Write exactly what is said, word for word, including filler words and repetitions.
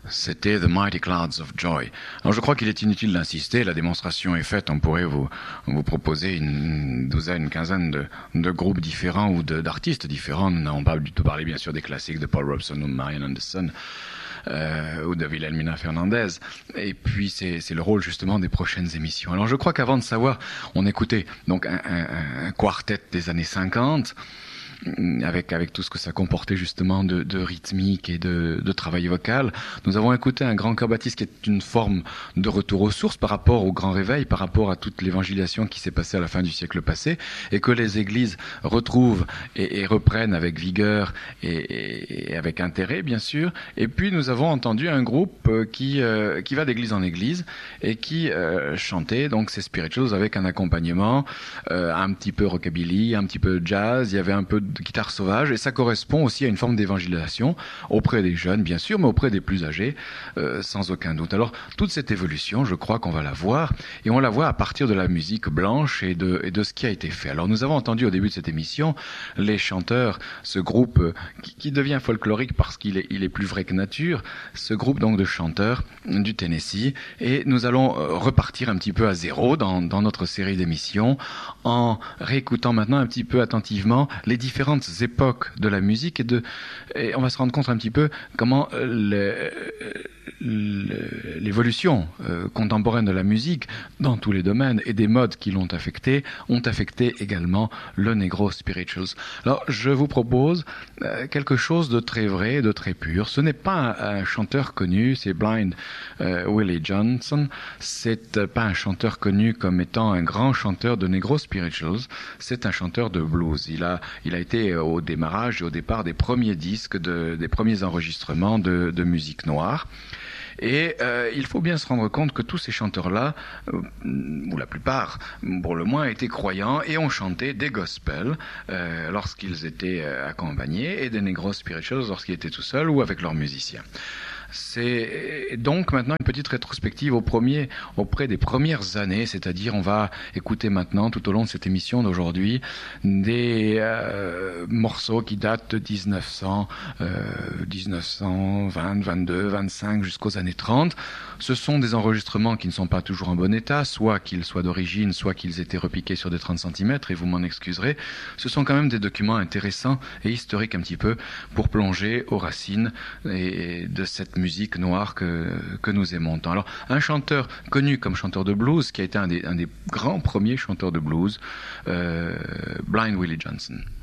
C'était The Mighty Clouds of Joy. Alors je crois qu'il est inutile d'insister, la démonstration est faite, on pourrait vous, vous proposer une douzaine, une quinzaine de, de groupes différents ou de, d'artistes différents. Nous n'avons pas du tout parlé bien sûr des classiques de Paul Robeson ou Marian Anderson. Euh, ou de Wilhelmina Fernandez. Et puis c'est, c'est le rôle justement des prochaines émissions. Alors je crois qu'avant de savoir, on écoutait donc un, un, un quartet des années cinquante, avec avec tout ce que ça comportait justement de, de rythmique et de, de travail vocal. Nous avons écouté un grand chœur baptiste qui est une forme de retour aux sources par rapport au grand réveil, par rapport à toute l'évangélisation qui s'est passée à la fin du siècle passé et que les églises retrouvent et, et reprennent avec vigueur et, et, et avec intérêt bien sûr. Et puis nous avons entendu un groupe qui euh, qui va d'église en église et qui euh, chantait donc ces spirituals avec un accompagnement euh, un petit peu rockabilly, un petit peu jazz, il y avait un peu de guitare sauvage, et ça correspond aussi à une forme d'évangélisation auprès des jeunes, bien sûr, mais auprès des plus âgés, euh, sans aucun doute. Alors, toute cette évolution, je crois qu'on va la voir, et on la voit à partir de la musique blanche et de, et de ce qui a été fait. Alors, nous avons entendu au début de cette émission les chanteurs, ce groupe euh, qui, qui devient folklorique parce qu'il est, il est plus vrai que nature, ce groupe donc de chanteurs du Tennessee, et nous allons euh, repartir un petit peu à zéro dans, dans notre série d'émissions, en réécoutant maintenant un petit peu attentivement les différentes époques de la musique et, de, et on va se rendre compte un petit peu comment le, le, l'évolution euh, contemporaine de la musique dans tous les domaines et des modes qui l'ont affecté ont affecté également le Negro Spirituals. Alors je vous propose euh, quelque chose de très vrai, de très pur. Ce n'est pas un, un chanteur connu, c'est Blind euh, Willie Johnson. C'est euh, pas un chanteur connu comme étant un grand chanteur de Negro Spirituals. C'est un chanteur de blues. Il a, il a été au démarrage et au départ des premiers disques, de, des premiers enregistrements de, de musique noire. Et euh, il faut bien se rendre compte que tous ces chanteurs-là, euh, ou la plupart, pour le moins, étaient croyants et ont chanté des gospels euh, lorsqu'ils étaient euh, accompagnés et des negro spirituals lorsqu'ils étaient tout seuls ou avec leurs musiciens. C'est donc maintenant une petite rétrospective au premier, auprès des premières années, c'est-à-dire on va écouter maintenant tout au long de cette émission d'aujourd'hui des euh, morceaux qui datent de dix-neuf cents, euh, dix-neuf cent vingt, vingt-deux, vingt-cinq jusqu'aux années trente. Ce sont des enregistrements qui ne sont pas toujours en bon état, soit qu'ils soient d'origine, soit qu'ils étaient repiqués sur des trente centimètres, et vous m'en excuserez. Ce sont quand même des documents intéressants et historiques un petit peu pour plonger aux racines et de cette musique noire que, que nous aimons tant. Alors, un chanteur connu comme chanteur de blues, qui a été un des, un des grands premiers chanteurs de blues, euh, Blind Willie Johnson.